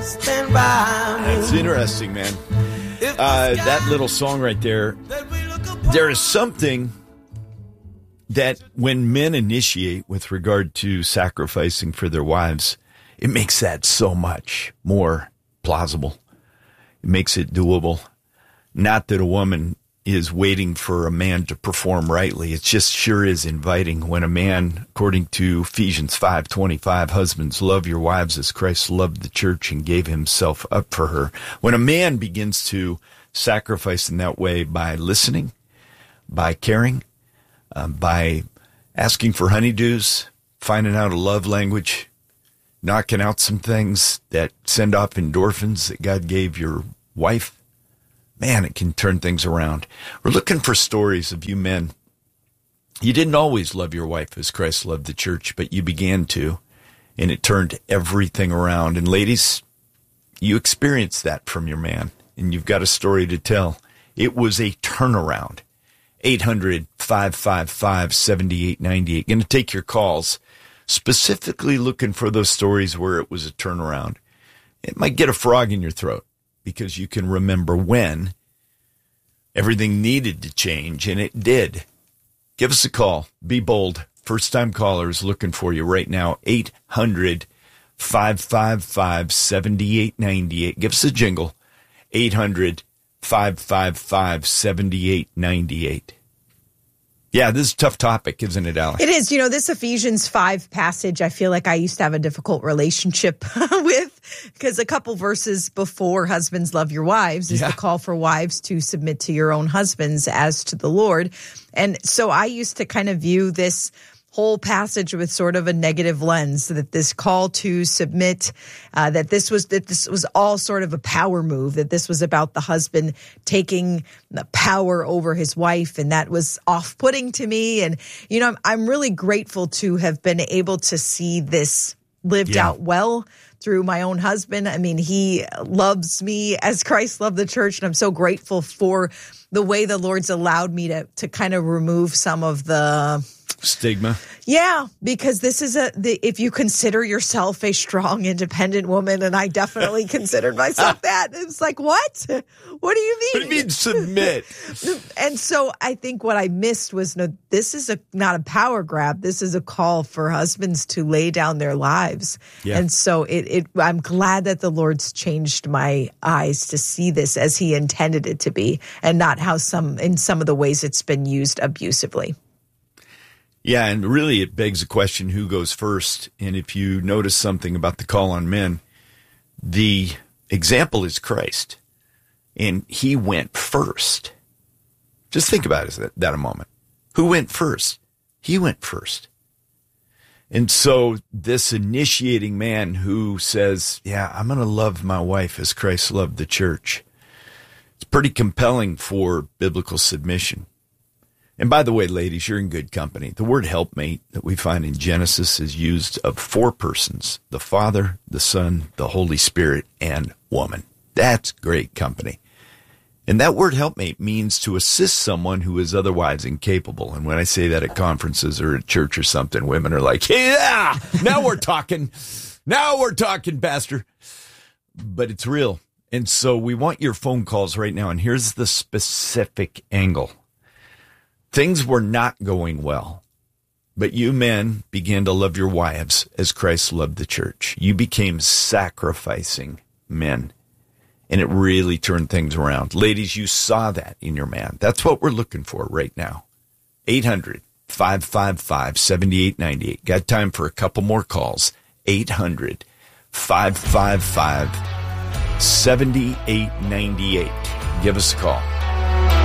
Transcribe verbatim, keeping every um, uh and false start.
stand by me. It's interesting, man. Uh, that little song right there, there is something that when men initiate with regard to sacrificing for their wives, it makes that so much more plausible. It makes it doable. Not that a woman is waiting for a man to perform rightly. It just sure is inviting when a man, according to Ephesians five twenty-five, husbands, love your wives as Christ loved the church and gave himself up for her. When a man begins to sacrifice in that way by listening, by caring, uh, by asking for honeydews, finding out a love language, knocking out some things that send off endorphins that God gave your wife, man, it can turn things around. We're looking for stories of you men. You didn't always love your wife as Christ loved the church, but you began to, and it turned everything around. And ladies, you experienced that from your man, and you've got a story to tell. It was a turnaround. eight hundred, five five five, seven eight nine eight. Going to take your calls, specifically looking for those stories where it was a turnaround. It might get a frog in your throat because you can remember when everything needed to change, and it did. Give us a call. Be bold. First-time callers looking for you right now. eight hundred, five five five, seven eight nine eight. Give us a jingle. eight hundred, five five five, seven eight nine eight. Yeah, this is a tough topic, isn't it, Alex? It is. You know, this Ephesians five passage, I feel like I used to have a difficult relationship with, because a couple verses before husbands love your wives is yeah. the call for wives to submit to your own husbands as to the Lord. And so I used to kind of view this whole passage with sort of a negative lens, that this call to submit, uh, that this was that this was all sort of a power move, that this was about the husband taking the power over his wife, and that was off-putting to me. And, you know, I'm, I'm really grateful to have been able to see this lived yeah. out well through my own husband. I mean, he loves me as Christ loved the church, and I'm so grateful for the way the Lord's allowed me to to kind of remove some of the stigma. Yeah, because this is a, the, if you consider yourself a strong, independent woman, and I definitely considered myself that, it's like, what? What do you mean? What do you mean submit? And so I think what I missed was, no, this is a not a power grab. This is a call for husbands to lay down their lives. Yeah. And so it, it, I'm glad that the Lord's changed my eyes to see this as he intended it to be, and not how some, in some of the ways it's been used abusively. Yeah, and really it begs the question, who goes first? And if you notice something about the call on men, the example is Christ, and he went first. Just think about it, that a moment. Who went first? He went first. And so this initiating man who says, yeah, I'm going to love my wife as Christ loved the church, it's pretty compelling for biblical submission. And by the way, ladies, you're in good company. The word helpmate that we find in Genesis is used of four persons: the Father, the Son, the Holy Spirit, and woman. That's great company. And that word helpmate means to assist someone who is otherwise incapable. And when I say that at conferences or at church or something, women are like, hey, yeah, now we're talking. Now we're talking, Pastor. But it's real. And so we want your phone calls right now. And here's the specific angle. Things were not going well, but you men began to love your wives as Christ loved the church. You became sacrificing men, and it really turned things around. Ladies, you saw that in your man. That's what we're looking for right now. eight hundred, five five five, seven eight nine eight. Got time for a couple more calls. eight hundred, five five five, seven eight nine eight. Give us a call.